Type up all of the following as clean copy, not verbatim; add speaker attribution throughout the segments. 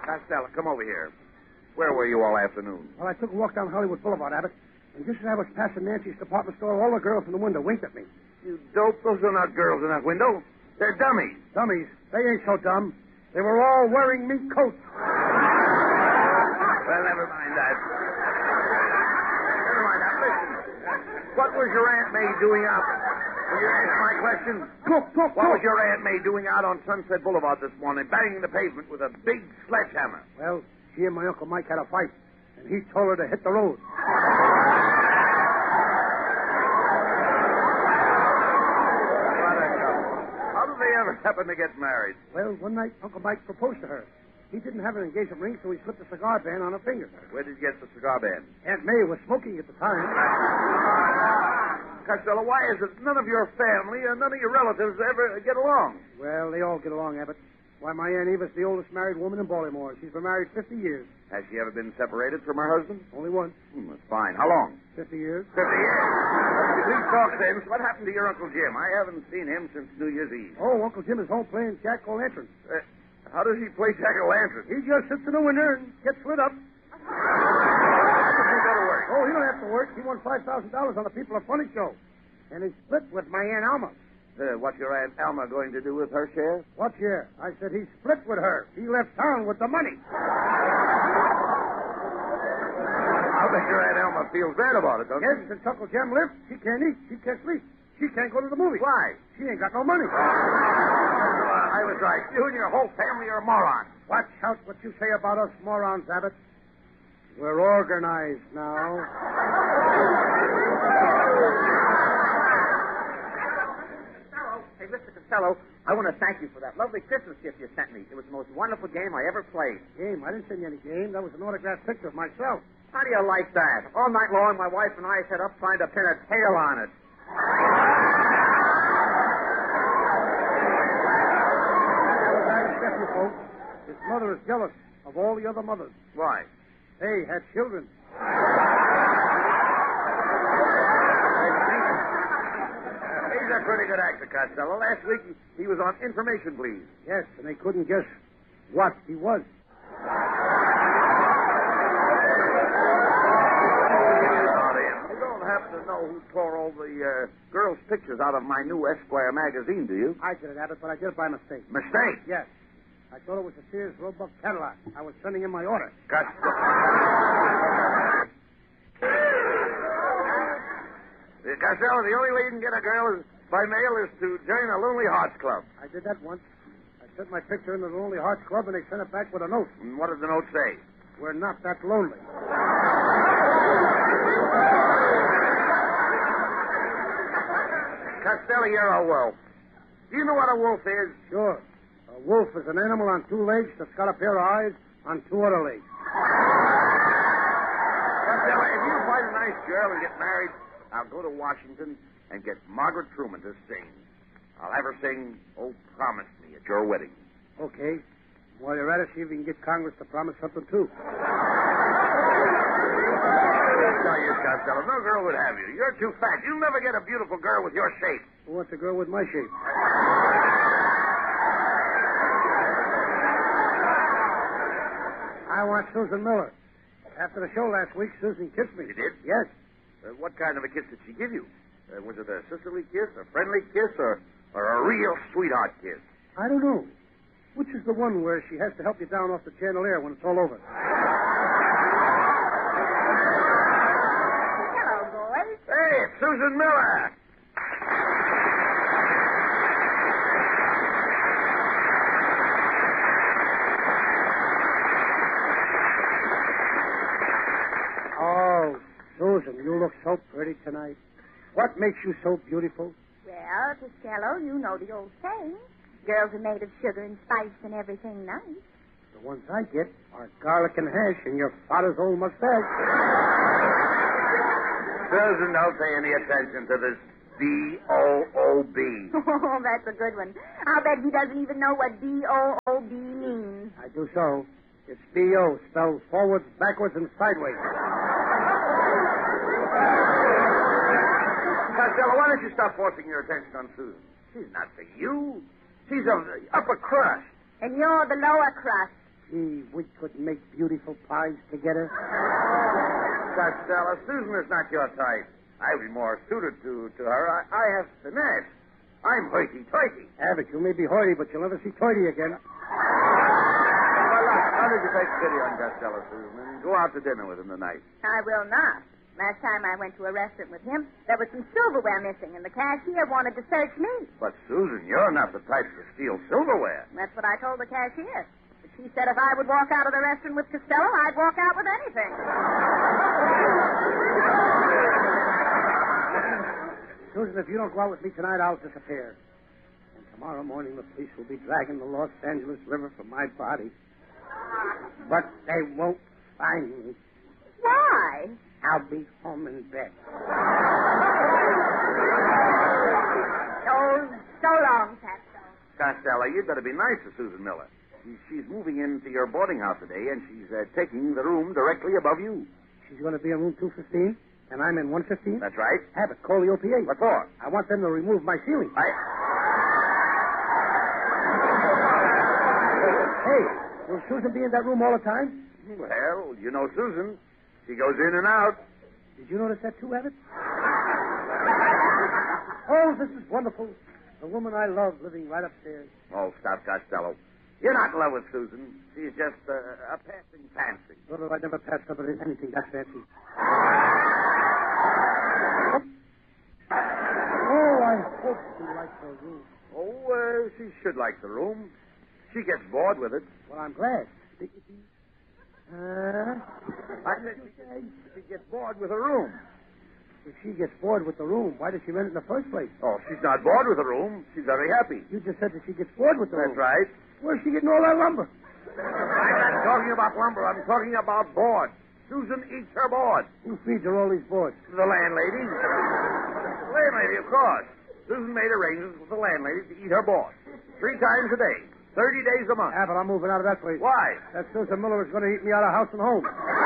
Speaker 1: Costello, come over here. Where were you all afternoon?
Speaker 2: Well, I took a walk down Hollywood Boulevard, Abbott. And just as I was passing Nancy's department store, all the girls in the window winked at me.
Speaker 1: You dope. Those are not girls in that window. They're dummies.
Speaker 2: Dummies. They ain't so dumb. They were all wearing mink coats.
Speaker 1: Well, never mind that. Never mind that. Listen. What was your Aunt May doing out? Will you answer my question?
Speaker 2: Talk.
Speaker 1: What was your Aunt May doing out on Sunset Boulevard this morning, banging the pavement with a big sledgehammer?
Speaker 2: Well, she and my Uncle Mike had a fight, and he told her to hit the road.
Speaker 1: How did they ever happen to get married?
Speaker 2: Well, one night, Uncle Mike proposed to her. He didn't have an engagement ring, so he slipped a cigar band on her finger.
Speaker 1: Where did you get the cigar band?
Speaker 2: Aunt May was smoking at the time.
Speaker 1: Costello, why is it none of your family or none of your relatives ever get along?
Speaker 2: Well, they all get along, Abbott. Why, my Aunt Eva's the oldest married woman in Baltimore. She's been married 50 years.
Speaker 1: Has she ever been separated from her husband?
Speaker 2: Only once.
Speaker 1: That's fine. How long?
Speaker 2: 50 years.
Speaker 1: 50 years. Please talk sense. What happened to your Uncle Jim? I haven't seen him since New Year's Eve.
Speaker 2: Oh, Uncle Jim is home playing jack-o'-lantern.
Speaker 1: How does he play jack-o'-lantern?
Speaker 2: He just sits in the window and gets lit up.
Speaker 1: How does he go to work?
Speaker 2: Oh, he don't have to work. He won $5,000 on the People Are Funny show. And he split with my Aunt Alma.
Speaker 1: What's your Aunt Alma going to do with her share?
Speaker 2: What share? I said he split with her. He left town with the money.
Speaker 1: I bet your Aunt Alma feels bad about it, don't
Speaker 2: Yes,
Speaker 1: you?
Speaker 2: since Uncle Jim left, she can't eat. She can't sleep. She can't go to the movies.
Speaker 1: Why?
Speaker 2: She ain't got no money.
Speaker 1: I was right. You and your whole family are morons.
Speaker 2: Watch out what you say about us morons, Abbott. We're organized now.
Speaker 3: Hey, Mr. Costello, I want to thank you for that lovely Christmas gift you sent me. It was the most wonderful game I ever played.
Speaker 2: Game? I didn't send you any game. That was an autographed picture of myself.
Speaker 3: How do you like that? All night long, my wife and I sat up trying to pin a tail on it.
Speaker 2: You folks. His mother is jealous of all the other mothers.
Speaker 1: Why?
Speaker 2: They had children.
Speaker 1: He's a pretty good actor, Costello. Last week he was on Information, Please.
Speaker 2: Yes, and they couldn't guess what he was.
Speaker 1: You don't happen to know who tore all the girls' pictures out of my new Esquire magazine, do you?
Speaker 2: I did it, Abbott, but I did it by mistake.
Speaker 1: Mistake?
Speaker 2: Yes. I thought it was a Sears Roebuck Cadillac. I was sending in my order.
Speaker 1: Costello, the only way you can get a girl is by mail is to join a Lonely Hearts Club.
Speaker 2: I did that once. I sent my picture into the Lonely Hearts Club, and they sent it back with a note.
Speaker 1: And what did the note say?
Speaker 2: We're not that lonely.
Speaker 1: Costello, you're a wolf. Do you know what a wolf is?
Speaker 2: Sure. A wolf is an animal on two legs that's got a pair of eyes on two other legs.
Speaker 1: Costello, if you find a nice girl and get married, I'll go to Washington and get Margaret Truman to sing. I'll have her sing, "Oh, Promise Me" at your wedding.
Speaker 2: Okay. While you're at it, see if you can get Congress to promise something, too.
Speaker 1: I'll tell you, Costello, no girl would have you. You're too fat. You'll never get a beautiful girl with your shape.
Speaker 2: Who wants a girl with my shape? I want Susan Miller. After the show last week, Susan kissed me.
Speaker 1: She did?
Speaker 2: Yes.
Speaker 1: What kind of a kiss did she give you? Was it a sisterly kiss, a friendly kiss, or a real sweetheart kiss?
Speaker 2: I don't know. Which is the one where she has to help you down off the chandelier when it's all over?
Speaker 4: Hello, boys.
Speaker 1: Hey, it's Susan Miller.
Speaker 2: Oh, Susan, you look so pretty tonight. What makes you so beautiful?
Speaker 4: Well, Costello, you know the old saying. Girls are made of sugar and spice and everything nice.
Speaker 2: The ones I get are garlic and hash and your father's old mustache.
Speaker 1: Susan, don't pay any attention to this B-O-O-B.
Speaker 4: Oh, that's a good one. I'll bet he doesn't even know what B-O-O-B means.
Speaker 2: I do so. It's B-O, spelled forwards, backwards, and sideways.
Speaker 1: Costello, why don't you stop forcing your attention on Susan? She's not for you. She's of the upper crust.
Speaker 4: And you're the lower crust.
Speaker 2: Gee, we could make beautiful pies together.
Speaker 1: Costello, Susan is not your type. I would be more suited to her. I have finesse. I'm hoity-toity.
Speaker 2: Abbott, you may be hoity, but you'll never see toity again.
Speaker 1: Well, look, how did you take pity on Costello, Susan, and go out to dinner with him tonight?
Speaker 4: I will not. Last time I went to a restaurant with him, there was some silverware missing, and the cashier wanted to search me.
Speaker 1: But, Susan, you're not the type to steal silverware.
Speaker 4: That's what I told the cashier. But she said if I would walk out of the restaurant with Costello, I'd walk out with anything.
Speaker 2: Susan, if you don't go out with me tonight, I'll disappear. And tomorrow morning, the police will be dragging the Los Angeles River for my body. But they won't find me.
Speaker 4: Why?
Speaker 2: I'll be home in bed.
Speaker 4: Oh, so long, Costello.
Speaker 1: Costello, you'd better be nice to Susan Miller. She's moving into your boarding house today, and she's taking the room directly above you.
Speaker 2: She's going to be in room 215, and I'm in 115?
Speaker 1: That's right.
Speaker 2: Abbott, call the OPA.
Speaker 1: What for?
Speaker 2: I want them to remove my ceiling. Hey, will Susan be in that room all the time?
Speaker 1: Well, you know Susan. She goes in and out.
Speaker 2: Did you notice that too, Abbott? Oh, this is wonderful. The woman I love living right upstairs.
Speaker 1: Oh, stop, Costello. You're not in love with Susan. She's just a passing fancy.
Speaker 2: Well, I never passed up anything that fancy. Oh, I hope she likes her room.
Speaker 1: Oh, she should like the room. She gets bored with it.
Speaker 2: Well, I'm glad.
Speaker 1: I said she gets bored with her room.
Speaker 2: If she gets bored with the room, why did she rent it in the first place?
Speaker 1: Oh, she's not bored with the room. She's very happy.
Speaker 2: You just said that she gets bored with the room.
Speaker 1: That's right.
Speaker 2: Where's she getting all that lumber?
Speaker 1: I'm not talking about lumber. I'm talking about board. Susan eats her board.
Speaker 2: Who feeds her all these boards?
Speaker 1: The landlady. The landlady, of course. Susan made arrangements with the landlady to eat her board 3 times a day, 30 days a month.
Speaker 2: Abbott, I'm moving out of that place.
Speaker 1: Why?
Speaker 2: That Susan Miller is going to eat me out of house and home.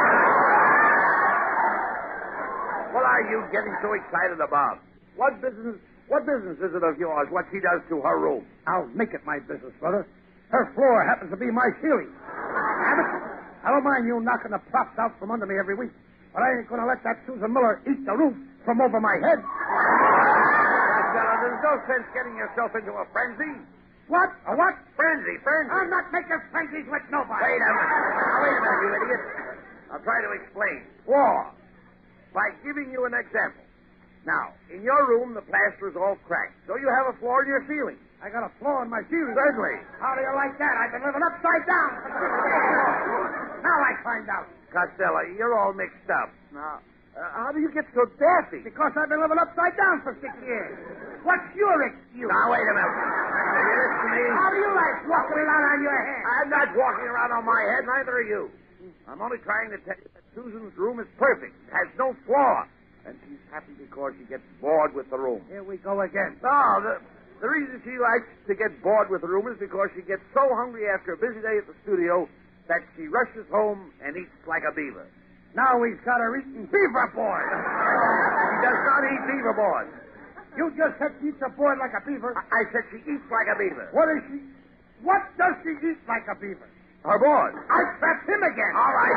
Speaker 1: What are you getting so excited about? What business is it of yours, what she does to her room?
Speaker 2: I'll make it my business, brother. Her floor happens to be my ceiling. Abbott, I don't mind you knocking the props out from under me every week, but I ain't going to let that Susan Miller eat the roof from over my head.
Speaker 1: Costello, there's no sense getting yourself into a frenzy.
Speaker 2: What? A what?
Speaker 1: Frenzy.
Speaker 2: I'm not making frenzies with nobody.
Speaker 1: Wait a minute, you idiot. I'll try to explain. War. By giving you an example. Now, in your room, the plaster is all cracked, so you have a flaw in your ceiling.
Speaker 2: I got a flaw in my ceiling.
Speaker 1: Certainly.
Speaker 2: How do you like that? I've been living upside down. Now I find out.
Speaker 1: Costello, you're all mixed up. Now, how do you get so daffy?
Speaker 2: Because I've been living upside down for 6 years. What's your excuse?
Speaker 1: Now, wait a minute. Now, you listen to me.
Speaker 2: How do you like walking around on your head?
Speaker 1: I'm not walking around on my head, neither are you. I'm only trying to tell you that Susan's room is perfect. It has no flaw. And she's happy because she gets bored with the room.
Speaker 2: Here we go again.
Speaker 1: No, the reason she likes to get bored with the room is because she gets so hungry after a busy day at the studio that she rushes home and eats like a beaver.
Speaker 2: Now he's got her eating beaver board.
Speaker 1: She does not eat beaver board.
Speaker 2: You just said she eats a board like a beaver.
Speaker 1: I said she eats like a beaver.
Speaker 2: What is she? What does she eat like a beaver?
Speaker 1: Her board.
Speaker 2: I trapped him again.
Speaker 1: All right.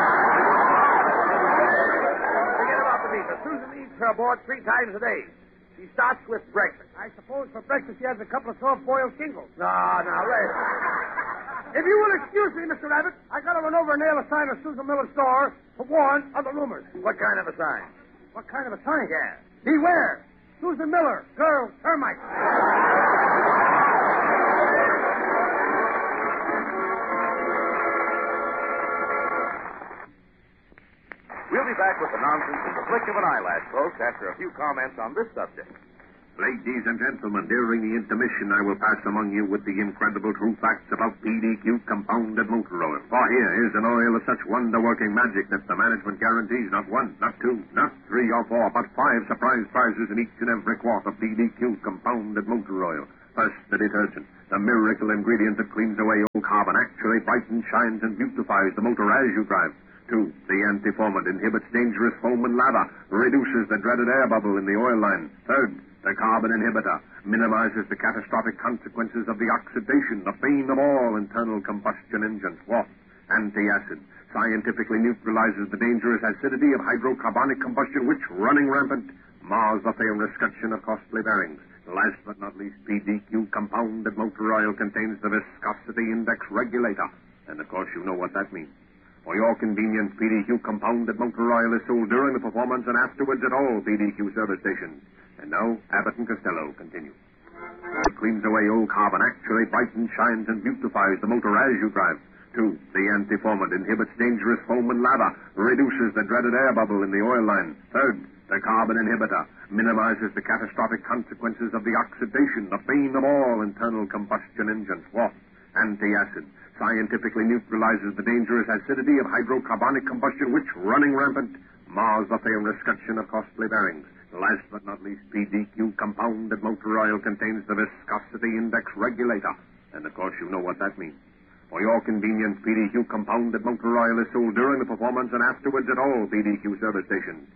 Speaker 1: Forget about the beaver. Susan eats her board 3 times a day. She starts with breakfast.
Speaker 2: I suppose for breakfast she has a couple of soft-boiled shingles.
Speaker 1: No, rest.
Speaker 2: If you will excuse me, Mr. Rabbit, I got to run over and nail a sign of Susan Miller's store to warn other rumors.
Speaker 1: What kind of a sign?
Speaker 2: What kind of a sign?
Speaker 1: Yeah.
Speaker 2: Beware. Susan Miller, girl, termite.
Speaker 1: We'll be back with the nonsense in the flick of an eyelash, folks, after a few comments on this subject.
Speaker 5: Ladies and gentlemen, during the intermission, I will pass among you with the incredible true facts about PDQ compounded motor oil. For here is an oil of such wonder-working magic that the management guarantees not 1, not 2, not 3 or 4, but 5 surprise prizes in each and every quart of PDQ compounded motor oil. First, the detergent, the miracle ingredient that cleans away old carbon, actually brightens, shines, and beautifies the motor as you drive. 2, the anti-foamant inhibits dangerous foam and lava, reduces the dreaded air bubble in the oil line. 3rd, the carbon inhibitor minimizes the catastrophic consequences of the oxidation, the bane of all internal combustion engines. What? Anti-acid scientifically neutralizes the dangerous acidity of hydrocarbonic combustion, which, running rampant, mars the famous escutcheon of costly bearings. Last but not least, PDQ compounded motor oil contains the viscosity index regulator. And, of course, you know what that means. For your convenience, PDQ compounded motor oil is sold during the performance and afterwards at all PDQ service stations. And now, Abbott and Costello continue. It cleans away old carbon, actually brightens, shines, and beautifies the motor as you drive. 2. The anti-foamant inhibits dangerous foam and lava, reduces the dreaded air bubble in the oil line. 3rd, the carbon inhibitor minimizes the catastrophic consequences of the oxidation, the bane of all internal combustion engines. 4th, anti-acid scientifically neutralizes the dangerous acidity of hydrocarbonic combustion, which, running rampant, mars the famous escutcheon of costly bearings. Last but not least, PDQ compounded motor oil contains the viscosity index regulator. And, of course, you know what that means. For your convenience, PDQ compounded motor oil is sold during the performance and afterwards at all PDQ service stations.